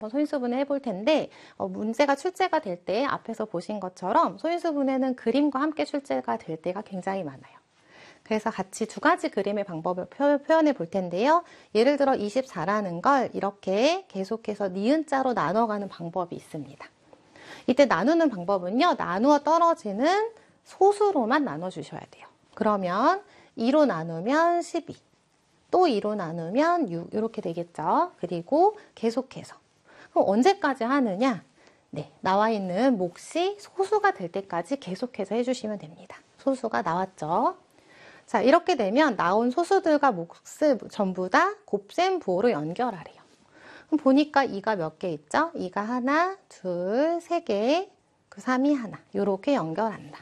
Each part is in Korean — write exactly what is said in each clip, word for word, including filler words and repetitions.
소인수분해 해볼 텐데 어, 문제가 출제가 될 때 앞에서 보신 것처럼 소인수분해는 그림과 함께 출제가 될 때가 굉장히 많아요. 그래서 같이 두 가지 그림의 방법을 표, 표현해 볼 텐데요. 예를 들어 이십사라는 걸 이렇게 계속해서 니은자로 나눠가는 방법이 있습니다. 이때 나누는 방법은요. 나누어 떨어지는 소수로만 나눠주셔야 돼요. 그러면 이로 나누면 십이, 또 이로 나누면 육 이렇게 되겠죠. 그리고 계속해서 그럼 언제까지 하느냐? 네, 나와 있는 몫이 소수가 될 때까지 계속해서 해주시면 됩니다. 소수가 나왔죠? 자, 이렇게 되면 나온 소수들과 몫을 전부 다 곱셈 부호로 연결하래요. 그럼 보니까 이가 몇 개 있죠? 이가 하나, 둘, 세 개, 그 삼이 하나. 이렇게 연결한다.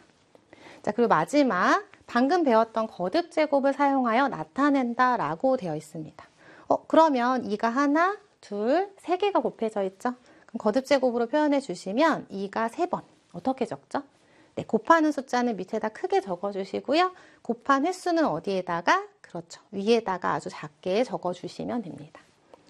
자, 그리고 마지막 방금 배웠던 거듭 제곱을 사용하여 나타낸다 라고 되어 있습니다. 어, 그러면 이가 하나, 둘, 세 개가 곱해져 있죠? 그럼 거듭 제곱으로 표현해 주시면 이가 세 번. 어떻게 적죠? 네, 곱하는 숫자는 밑에다 크게 적어주시고요. 곱한 횟수는 어디에다가? 그렇죠. 위에다가 아주 작게 적어주시면 됩니다.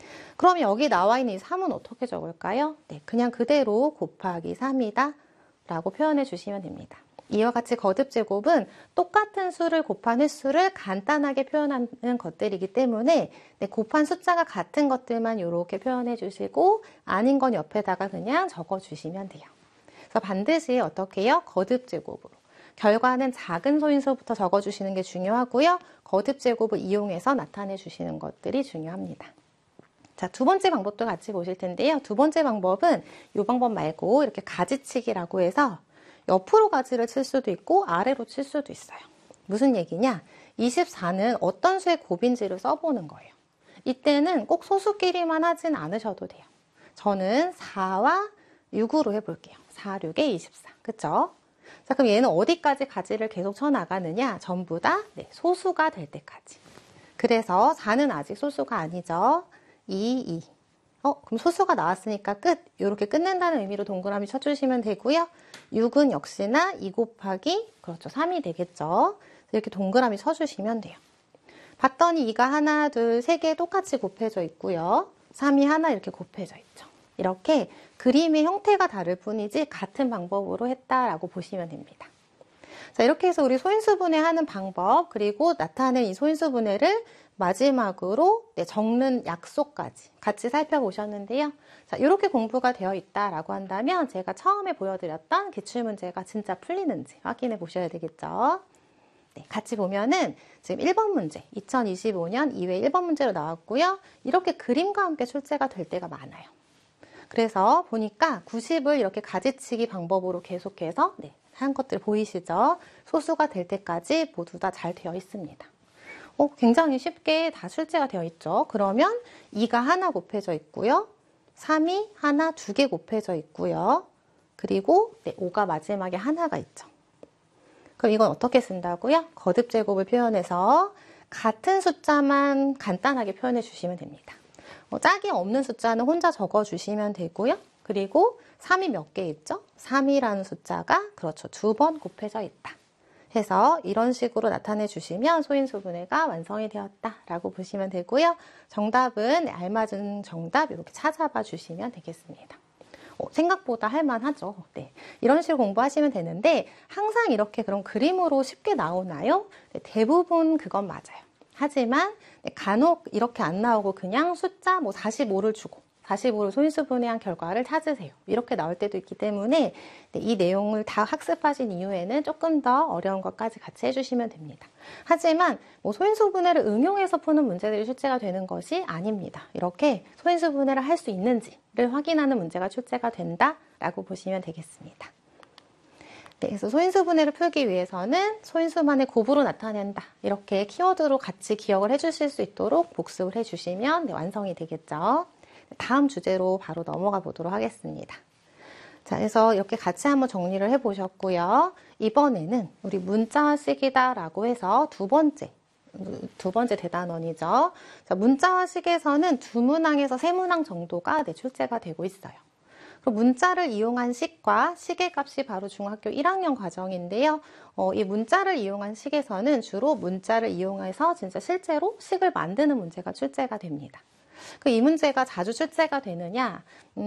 그럼 여기 나와 있는 이 삼은 어떻게 적을까요? 네, 그냥 그대로 곱하기 삼이다 라고 표현해 주시면 됩니다. 이와 같이 거듭 제곱은 똑같은 수를 곱한 횟수를 간단하게 표현하는 것들이기 때문에 네, 곱한 숫자가 같은 것들만 이렇게 표현해 주시고 아닌 건 옆에다가 그냥 적어 주시면 돼요. 그래서 반드시 어떻게 해요? 거듭 제곱으로. 결과는 작은 소인수부터 적어 주시는 게 중요하고요. 거듭 제곱을 이용해서 나타내 주시는 것들이 중요합니다. 자, 두 번째 방법도 같이 보실 텐데요. 두 번째 방법은 이 방법 말고 이렇게 가지치기라고 해서 옆으로 가지를 칠 수도 있고 아래로 칠 수도 있어요. 무슨 얘기냐? 이십사는 어떤 수의 곱인지를 써보는 거예요. 이때는 꼭 소수끼리만 하진 않으셔도 돼요. 저는 사와 육으로 해볼게요. 사, 육에 이십사. 그쵸? 자, 그럼 얘는 어디까지 가지를 계속 쳐나가느냐? 전부 다 네, 소수가 될 때까지. 그래서 사는 아직 소수가 아니죠. 이, 이. 어, 그럼 소수가 나왔으니까 끝. 이렇게 끝낸다는 의미로 동그라미 쳐주시면 되고요. 육은 역시나 이 곱하기, 그렇죠. 삼이 되겠죠. 이렇게 동그라미 쳐주시면 돼요. 봤더니 이가 하나, 둘, 세 개 똑같이 곱해져 있고요. 삼이 하나 이렇게 곱해져 있죠. 이렇게 그림의 형태가 다를 뿐이지 같은 방법으로 했다라고 보시면 됩니다. 자, 이렇게 해서 우리 소인수분해하는 방법, 그리고 나타낸 이 소인수분해를 마지막으로 네, 적는 약속까지 같이 살펴보셨는데요. 자, 이렇게 공부가 되어 있다라고 한다면 제가 처음에 보여드렸던 기출문제가 진짜 풀리는지 확인해 보셔야 되겠죠. 네, 같이 보면은 지금 일 번 문제, 이천이십오 년 이 회 일 번 문제로 나왔고요. 이렇게 그림과 함께 출제가 될 때가 많아요. 그래서 보니까 구십을 이렇게 가지치기 방법으로 계속해서 네, 한 것들 보이시죠? 소수가 될 때까지 모두 다 잘 되어 있습니다. 어, 굉장히 쉽게 다 출제가 되어 있죠. 그러면 이가 하나 곱해져 있고요. 삼이 하나 두 개 곱해져 있고요. 그리고 네, 오가 마지막에 하나가 있죠. 그럼 이건 어떻게 쓴다고요? 거듭 제곱을 표현해서 같은 숫자만 간단하게 표현해 주시면 됩니다. 어, 짝이 없는 숫자는 혼자 적어주시면 되고요. 그리고 삼이 몇 개 있죠? 삼이라는 숫자가 그렇죠. 두 번 곱해져 있다. 해서 이런 식으로 나타내 주시면 소인수분해가 완성이 되었다라고 보시면 되고요. 정답은 알맞은 정답 이렇게 찾아봐 주시면 되겠습니다. 어, 생각보다 할만하죠. 네, 이런 식으로 공부하시면 되는데 항상 이렇게 그런 그림으로 쉽게 나오나요? 네, 대부분 그건 맞아요. 하지만 간혹 이렇게 안 나오고 그냥 숫자 뭐 사십오를 주고 사십오를 소인수분해한 결과를 찾으세요. 이렇게 나올 때도 있기 때문에 이 내용을 다 학습하신 이후에는 조금 더 어려운 것까지 같이 해주시면 됩니다. 하지만 뭐 소인수분해를 응용해서 푸는 문제들이 출제가 되는 것이 아닙니다. 이렇게 소인수분해를 할 수 있는지를 확인하는 문제가 출제가 된다라고 보시면 되겠습니다. 네, 그래서 소인수분해를 풀기 위해서는 소인수만의 곱으로 나타낸다. 이렇게 키워드로 같이 기억을 해주실 수 있도록 복습을 해주시면 네, 완성이 되겠죠. 다음 주제로 바로 넘어가 보도록 하겠습니다. 자, 그래서 이렇게 같이 한번 정리를 해보셨고요. 이번에는 우리 문자화식이다라고 해서 두 번째, 두 번째 대단원이죠. 자, 문자화식에서는 두 문항에서 세 문항 정도가 네, 출제가 되고 있어요. 그럼 문자를 이용한 식과 식의 값이 바로 중학교 일 학년 과정인데요. 어, 이 문자를 이용한 식에서는 주로 문자를 이용해서 진짜 실제로 식을 만드는 문제가 출제가 됩니다. 그 이 문제가 자주 출제가 되느냐? 음,